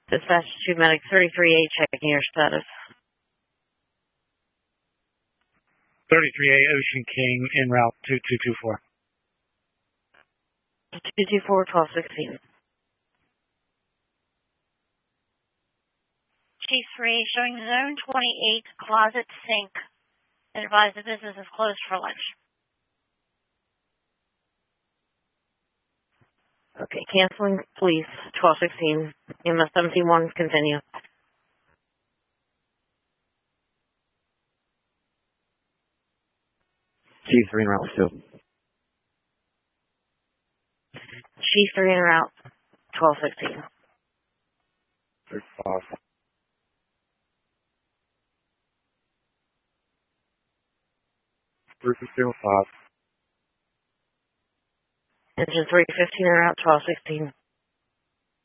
Dispatch to Medic 33A, checking your status. 33A Ocean King en route 2224. 224-1216. Chief 3, showing zone 28, closet sink. Advise the business is closed for lunch. Okay, canceling police 1216. EMS 71, continue. Chief 3 en route 2. Chief 3 en route 1216. 35. Engine 315 en route 1216.